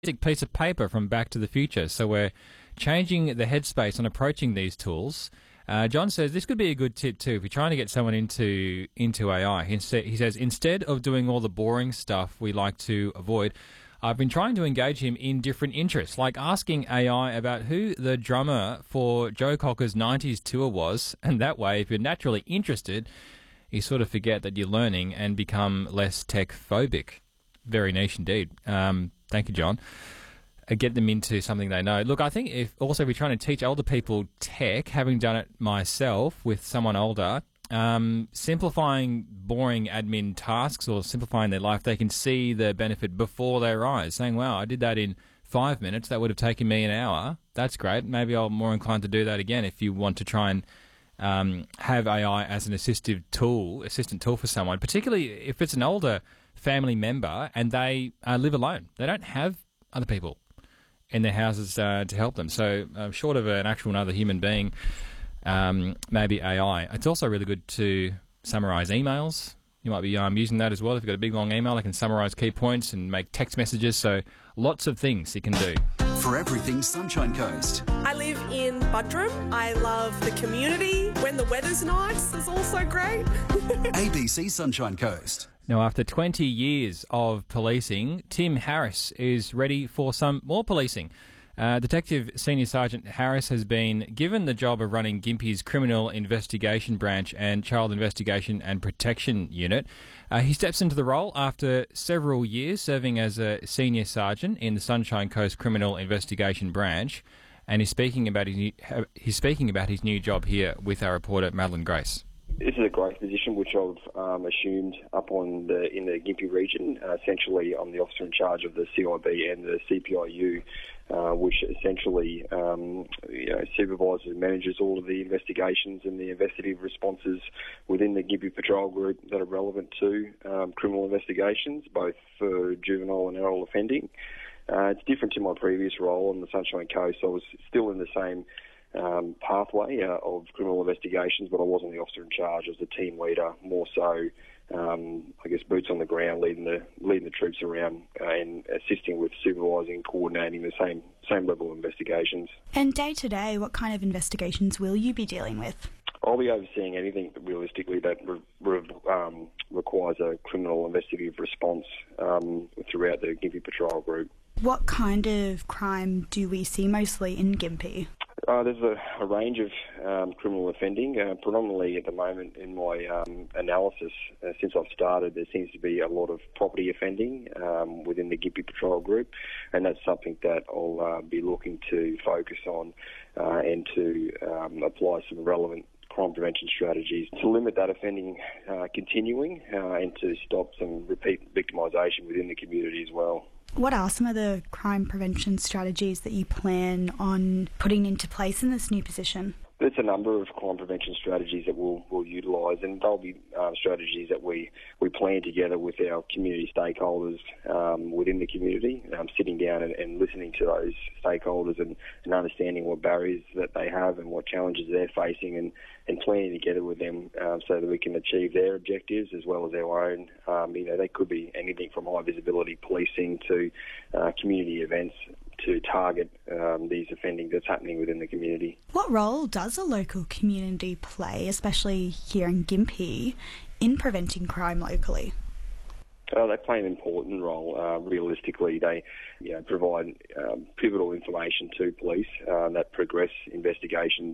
piece of paper from Back to the Future. So we're changing the headspace on approaching these tools. John says this could be a good tip too if you're trying to get someone into AI. He says, instead of doing all the boring stuff we like to avoid, I've been trying to engage him in different interests, like asking AI about who the drummer for Joe Cocker's 90s tour was, and that way, if you're naturally interested, you sort of forget that you're learning and become less tech-phobic. Very niche indeed. Thank you, John. Get them into something they know. Look, I think if we're trying to teach older people tech, having done it myself with someone older, simplifying boring admin tasks or simplifying their life, they can see the benefit before their eyes, saying, wow, I did that in 5 minutes. That would have taken me an hour. That's great. Maybe I'm more inclined to do that again if you want to try and have AI as an assistant tool for someone, particularly if it's an older family member and they live alone. They don't have other people in their houses to help them. So short of an actual another human being, maybe AI. It's also really good to summarise emails. You might be using that as well. If you've got a big, long email, it can summarise key points and make text messages. So lots of things it can do. For everything Sunshine Coast. I live in Buttram. I love the community. When the weather's nice, it's also great. ABC Sunshine Coast. Now, after 20 years of policing, Tim Harris is ready for some more policing. Detective Senior Sergeant Harris has been given the job of running Gympie's Criminal Investigation Branch and Child Investigation and Protection Unit. He steps into the role after several years serving as a Senior Sergeant in the Sunshine Coast Criminal Investigation Branch, and he's speaking about his new job here with our reporter Madeline Grace. This is a great position which I've assumed in the Gympie region. Essentially, I'm the officer in charge of the CIB and the CPIU, which essentially supervises and manages all of the investigations and the investigative responses within the Gympie Patrol Group that are relevant to criminal investigations, both for juvenile and adult offending. It's different to my previous role on the Sunshine Coast. I was still in the same pathway of criminal investigations, but I wasn't the officer in charge. I was the team leader, more so, boots on the ground, leading the troops around and assisting with supervising and coordinating the same level of investigations. And day to day, what kind of investigations will you be dealing with? I'll be overseeing anything realistically that requires a criminal investigative response throughout the Gympie Patrol Group. What kind of crime do we see mostly in Gympie? There's a range of criminal offending. Predominantly at the moment in my analysis, since I've started, there seems to be a lot of property offending within the Gympie Patrol Group, and that's something that I'll be looking to focus on and to apply some relevant crime prevention strategies to limit that offending continuing and to stop some repeat victimisation within the community as well. What are some of the crime prevention strategies that you plan on putting into place in this new position? There's a number of crime prevention strategies that we'll utilise, and they'll be strategies that we plan together with our community stakeholders within the community, sitting down and listening to those stakeholders and understanding what barriers that they have and what challenges they're facing and planning together with them so that we can achieve their objectives as well as our own. They could be anything from high visibility policing to community events to target these offending that's happening within the community. What role does a local community play, especially here in Gympie, in preventing crime locally? They play an important role. Realistically, they provide pivotal information to police that progress investigations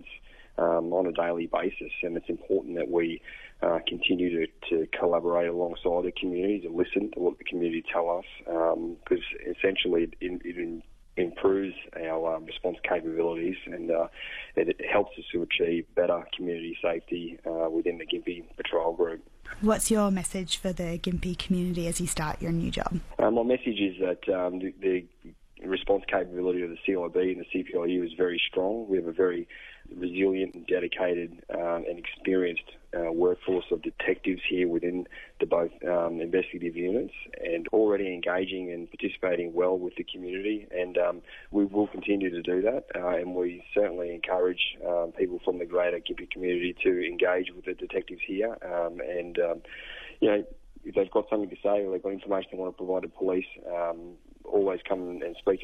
on a daily basis, and it's important that we continue to collaborate alongside the communities and listen to what the community tell us, because essentially it improves our response capabilities and it helps us to achieve better community safety within the Gympie Patrol Group. What's your message for the Gympie community as you start your new job? My message is that the response capability of the CIB and the CPIU is very strong. We have a very resilient and dedicated and experienced workforce of detectives here within the both investigative units, and already engaging and participating well with the community, and we will continue to do that, and we certainly encourage people from the greater Gympie community to engage with the detectives here, if they've got something to say or they've got information they want to provide to police, always come and speak